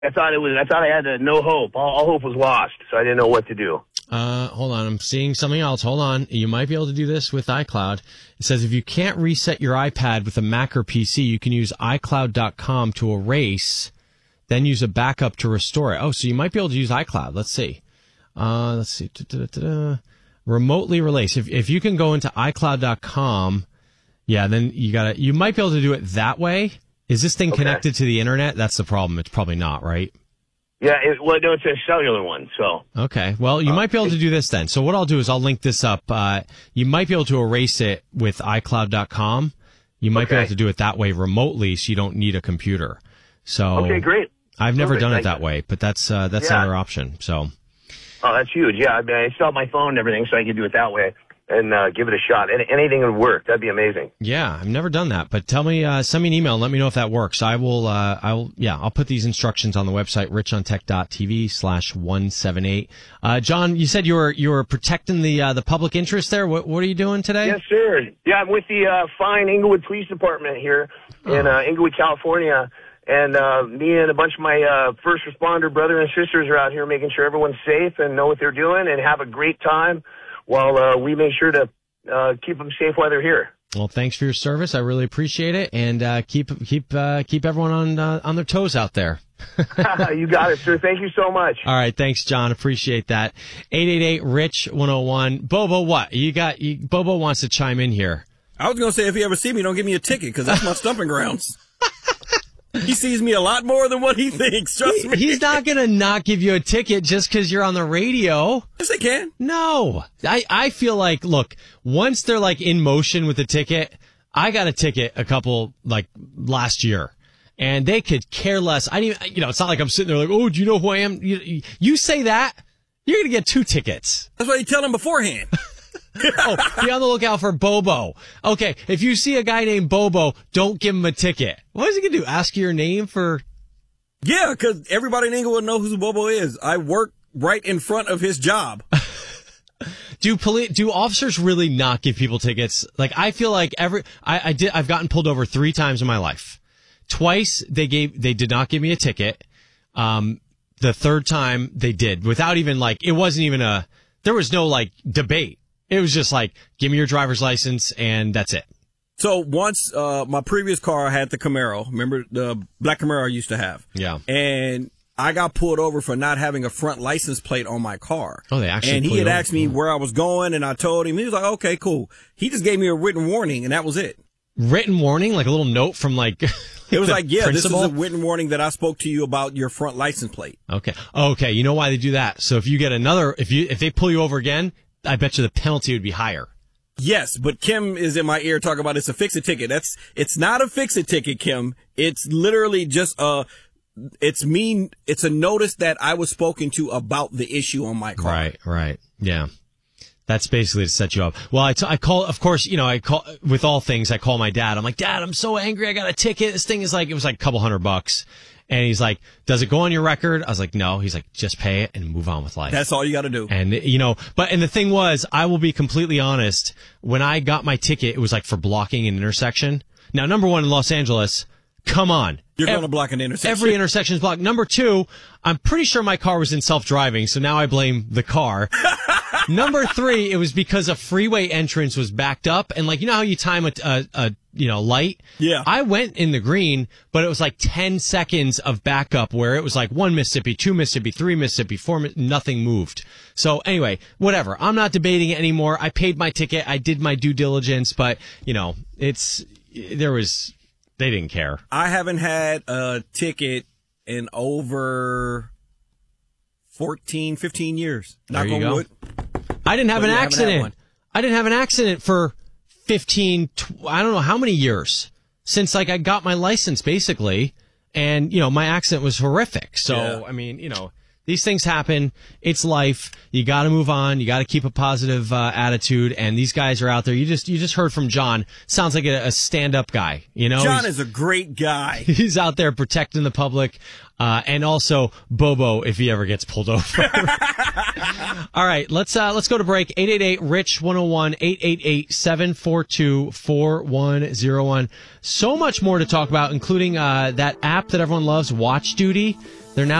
I thought I had no hope. All hope was lost, so I didn't know what to do. Hold on. I'm seeing something else. Hold on. You might be able to do this with iCloud. It says if you can't reset your iPad with a Mac or PC, you can use iCloud.com to erase, then use a backup to restore it. Oh, so you might be able to use iCloud. Let's see. Remotely release. If you can go into iCloud.com, yeah, then you might be able to do it that way. Is this thing connected to the internet? That's the problem. It's probably not, right? Yeah, no, it's a cellular one, so. Okay, well, you might be able to do this then. So what I'll do is I'll link this up. You might be able to erase it with iCloud.com. You might be able to do it that way remotely, so you don't need a computer. So okay, great. I've never done it that way, but that's another option. So. Oh, that's huge. Yeah, I mean, I still have my phone and everything, so I can do it that way and give it a shot. Anything would work. That'd be amazing. Yeah, I've never done that, but tell me, send me an email and let me know if that works. I'll put these instructions on the website, richontech.tv/178. John, you said you were protecting the public interest there. What are you doing today? Yes, sir. Yeah, I'm with the fine Inglewood Police Department here in Inglewood, California. And me and a bunch of my first responder brothers and sisters are out here making sure everyone's safe and know what they're doing and have a great time while we make sure to keep them safe while they're here. Well, thanks for your service. I really appreciate it, and keep everyone on their toes out there. You got it, sir. Thank you so much. All right, thanks, John. Appreciate that. 888-RICH-101. Bobo, what Bobo wants to chime in here. I was going to say, if you ever see me, don't give me a ticket, because that's my stomping grounds. He sees me a lot more than what he thinks, trust me. He's not going to not give you a ticket just because you're on the radio. Yes, they can. No. I feel like, look, once they're like in motion with the ticket, I got a ticket last year. And they could care less. It's not like I'm sitting there like, oh, do you know who I am? You say that, you're going to get 2 tickets. That's why you tell them beforehand. Oh, be on the lookout for Bobo. Okay, if you see a guy named Bobo, don't give him a ticket. What is he going to do? Ask you your name for... Yeah, because everybody in Inglewood knows who Bobo is. I work right in front of his job. Do officers really not give people tickets? Like, I feel like I've gotten pulled over 3 times in my life. Twice they did not give me a ticket. The 3rd time they did, without even it wasn't even there was no debate. It was just give me your driver's license, and that's it. So once my previous car had the Camaro, remember the black Camaro I used to have? Yeah. And I got pulled over for not having a front license plate on my car. Oh, they actually And he had asked me where I was going, and I told him. He was like, okay, cool. He just gave me a written warning, and that was it. Written warning? Like a little note from It was yeah, principal? This is a written warning that I spoke to you about your front license plate. Okay. You know why they do that? So if you get if they pull you over again, I bet you the penalty would be higher. Yes, but Kim is in my ear talking about it's a fix-it ticket. It's not a fix-it ticket, Kim. It's literally just it's a notice that I was spoken to about the issue on my car. Right. Yeah. That's basically to set you up. Well, I call, of course, with all things, I call my dad. I'm like, Dad, I'm so angry. I got a ticket. This thing is it was a couple $100. And he's like, does it go on your record? I was like, no. He's like, just pay it and move on with life. That's all you got to do. And, and the thing was, I will be completely honest. When I got my ticket, it was for blocking an intersection. Now, number 1 in Los Angeles, come on. You're going to block an intersection. Every intersection is blocked. Number 2, I'm pretty sure my car was in self-driving, so now I blame the car. Number 3, it was because a freeway entrance was backed up, and how you time a light? Yeah. I went in the green, but it was 10 seconds of backup where it was 1 Mississippi, 2 Mississippi, 3 Mississippi, 4 nothing moved. So anyway, whatever. I'm not debating it anymore. I paid my ticket. I did my due diligence, but they didn't care. I haven't had a ticket in over 14, 15 years. There you go. I didn't have an accident. I didn't have an accident for 15, I don't know how many years since I got my license basically. And, my accident was horrific. So, yeah. These things happen. It's life. You got to move on. You got to keep a positive attitude. And these guys are out there. You just heard from John. Sounds like a stand-up guy. You know, John is a great guy. He's out there protecting the public, and also Bobo if he ever gets pulled over. All right, let's go to break. 888-RICH-101, 888-742-4101. So much more to talk about, including that app that everyone loves, Watch Duty. They're now